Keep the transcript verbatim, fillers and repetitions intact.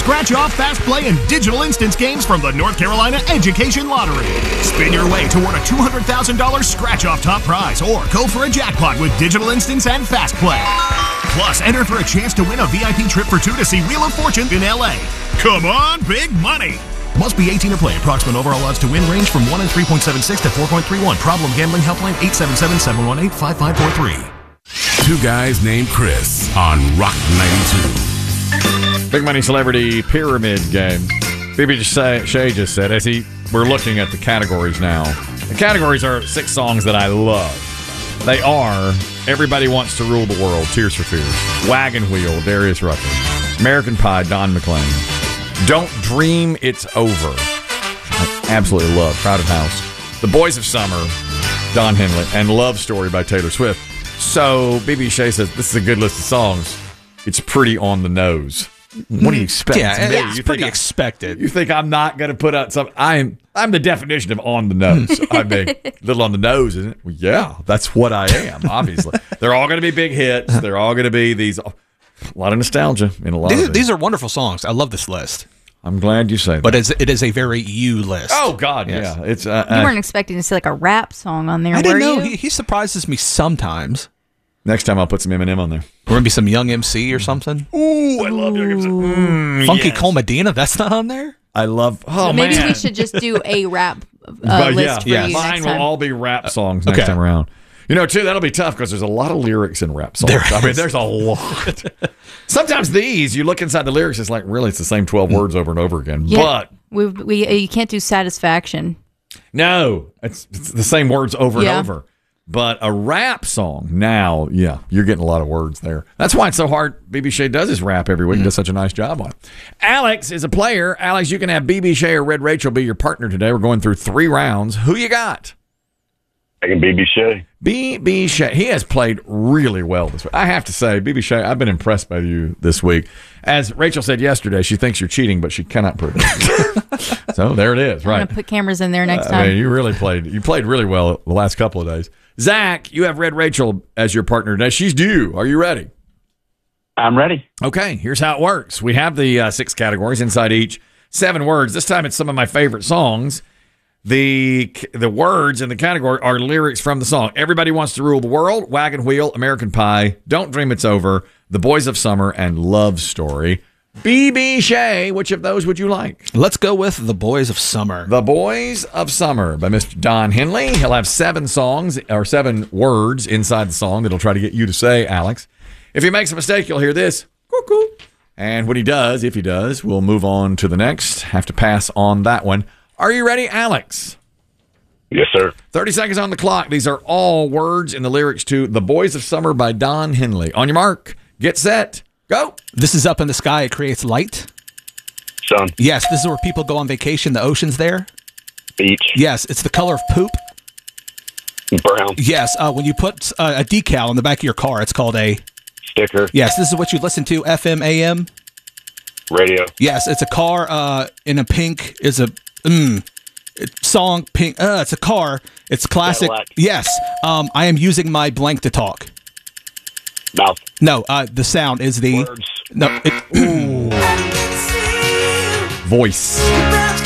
scratch-off, fast play, and digital instance games from the North Carolina Education Lottery. Spin your way toward a two hundred thousand dollars scratch-off top prize or go for a jackpot with digital instance and fast play. Plus, enter for a chance to win a V I P trip for two to see Wheel of Fortune in L A. Come on, big money! Must be eighteen to play. Approximate overall odds to win range from one in three point seven six to four point three one. Problem gambling helpline eight seven seven, seven one eight, five five four three. Two guys named Chris on Rock ninety-two. Big money celebrity pyramid game. B B Shay just said, as he we're looking at the categories now. The categories are six songs that I love. They are Everybody Wants to Rule the World, Tears for Fears. Wagon Wheel, Darius Rucker. American Pie, Don McLean. Don't Dream It's Over. I absolutely love Crowded House. The Boys of Summer, Don Henley. And Love Story by Taylor Swift. So B B Shay says, this is a good list of songs. It's pretty on the nose. What do you expect? Yeah, yeah. it's you pretty I, expected. You think I'm not going to put out some? I'm I'm the definition of on the nose. I mean, a little on the nose, isn't it? Well, yeah, that's what I am. Obviously, they're all going to be big hits. They're all going to be these. A lot of nostalgia in a lot These, of these are wonderful songs. I love this list. I'm glad you say that. But it's, it is a very you list. Oh God, Yes. yeah. It's uh, You uh, weren't expecting to see like a rap song on there, I were didn't know. you? He, he surprises me sometimes. next time I'll put some Eminem on there. Or maybe some Young M C or something. Ooh, I love Young M C. Mm, Funky yes. Cole Medina, that's not on there? I love. Oh Maybe man. we should just do a rap uh, But list yeah, for you mine next will time. all be rap songs next okay. time around. You know, too, that'll be tough because there's a lot of lyrics in rap songs. There I mean, is. there's a lot. Sometimes these, you look inside the lyrics, it's like, really, it's the same twelve words over and over again. Yeah, But we, we, you can't do Satisfaction. no, it's, it's the same words over Yeah. and over. But a rap song, now, yeah, you're getting a lot of words there. That's why it's so hard. B B Shay does his rap every week. He does such a nice job on it. Alex is a player. Alex, you can have B B Shay or Red Rachel be your partner today. We're going through three rounds. Who you got? I can B B Shay. B B Shay. He has played really well this week. I have to say, B B Shay, I've been impressed by you this week. As Rachel said yesterday, she thinks you're cheating, but she cannot prove it. So there it is, I'm right? going to put cameras in there next I time. mean, you really played. You played really well the last couple of days. Zach, you have Red Rachel as your partner today. She's due. Are you ready? I'm ready. Okay, here's how it works. We have the uh, six categories inside each. Seven words. This time it's some of my favorite songs. The the words in the category are lyrics from the song. Everybody Wants to Rule the World, Wagon Wheel, American Pie, Don't Dream It's Over, The Boys of Summer, and Love Story. B B Shay, which of those would you like? Let's go with The Boys of Summer. The Boys of Summer by Mister Don Henley. He'll have seven songs or seven words inside the song that he'll try to get you to say, Alex. If he makes a mistake, you'll hear this. Cuckoo. And when he does, if he does, we'll move on to the next. Have to pass on that one. Are you ready, Alex? Yes, sir. thirty seconds on the clock. These are all words in the lyrics to The Boys of Summer by Don Henley. On your mark, get set, go. This is up in the sky. It creates light. Sun. Yes, this is where people go on vacation. The ocean's there. Beach. Yes, it's the color of poop. Brown. Yes, uh, when you put uh, a decal on the back of your car, it's called a... Sticker. Yes, this is what you listen to, F M, A M. Radio. Yes, it's a car uh, in a pink. Is a mm, it, song pink. Uh, it's a car. It's classic. Cadillac. Yes. Um, I am using my blank to talk. Mouth. No, uh, the sound is the Words. no. It, ooh. Voice.